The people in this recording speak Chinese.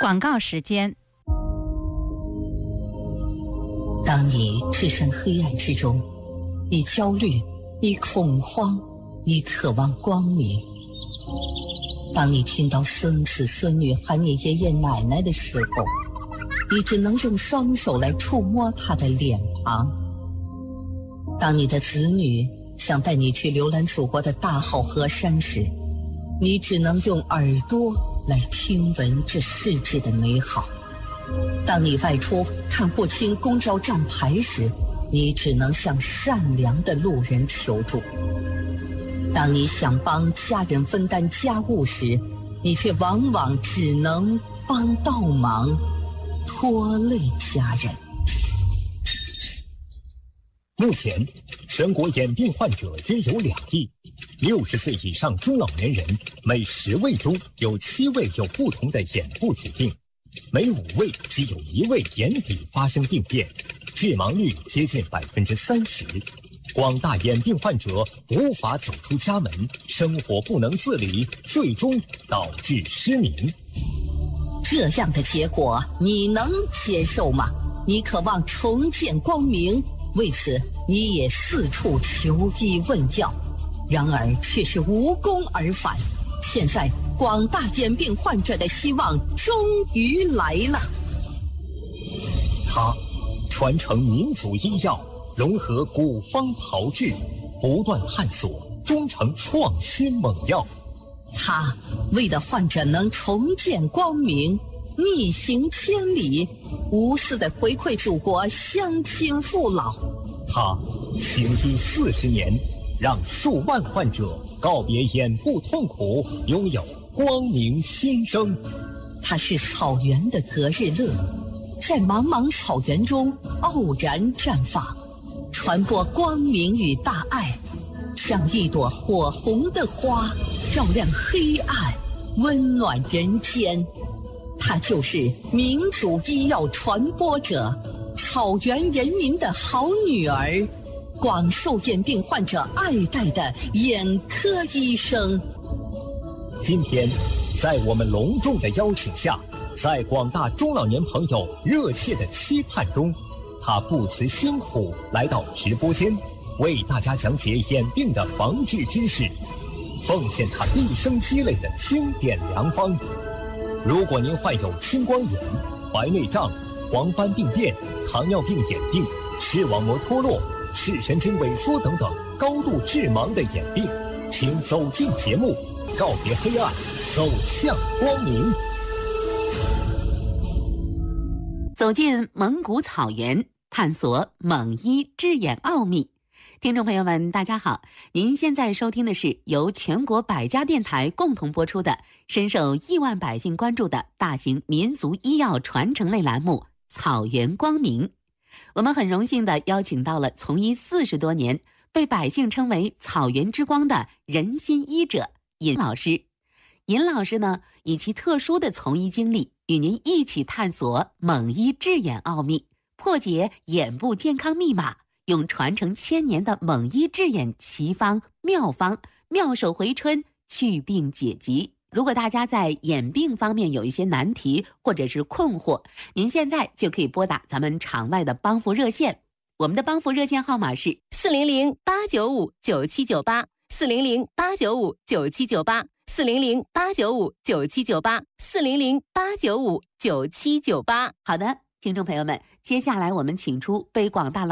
广告时间。 当你置身黑暗之中，你焦虑，你恐慌，你渴望光明。当你听到孙子孙女喊你爷爷奶奶的时候，你只能用双手来触摸他的脸庞。当你的子女想带你去浏览祖国的大好河山时，你只能用耳朵来听闻这世界的美好。当你外出看不清公交站牌时，你只能向善良的路人求助。当你想帮家人分担家务时，你却往往只能帮倒忙，拖累家人。 目前，全国眼病患者约有2亿，60岁以上中老年人每10位中有7位有不同的眼部疾病，每5位即有1位眼底发生病变，致盲率接近30%。广大眼病患者无法走出家门，生活不能自理，最终导致失明。 这样的结果你能接受吗？你渴望重见光明，为此你也四处求医问药，然而却是无功而返。现在广大眼病患者的希望终于来了。 他传承民族医药，融合古方炮制，不断探索，终成创新猛药。 他为了患者能重见光明，逆行千里，无私的回馈祖国乡亲父老。 他行医40年，让数万患者告别眼部痛苦，拥有光明新生。 他是草原的隔日乐，在茫茫草原中傲然绽放，传播光明与大爱，像一朵火红的花，照亮黑暗，温暖人间。他就是民族医药传播者，草原人民的好女儿，广受眼病患者爱戴的眼科医生。 今天，在我们隆重的邀请下，在广大中老年朋友热切的期盼中，他不辞辛苦来到直播间，为大家讲解眼病的防治知识，奉献他毕生积累的经典良方。如果您患有青光眼、白内障、黄斑病变、糖尿病眼病、视网膜脱落、视神经萎缩等等高度致盲的眼病，请走进节目，告别黑暗，走向光明。 走进蒙古草原，探索蒙医治眼奥秘。听众朋友们，大家好，您现在收听的是由全国100家电台共同播出的深受亿万百姓关注的大型民族医药传承类栏目《草原光明》。我们很荣幸地邀请到了从医40多年，被百姓称为草原之光的仁心医者尹老师。尹老师呢，以其特殊的从医经历，与您一起探索蒙医治眼奥秘，破解眼部健康密码，用传承1000年的蒙医治眼奇方妙方，妙手回春，祛病解疾。如果大家在眼病方面有一些难题或者是困惑，您现在就可以拨打咱们场外的帮扶热线。我们的帮扶热线号码是 400-895-9798 400-895-9798 400-895-9798 400-895-9798。 好的，听众朋友们，接下来我们请出被广大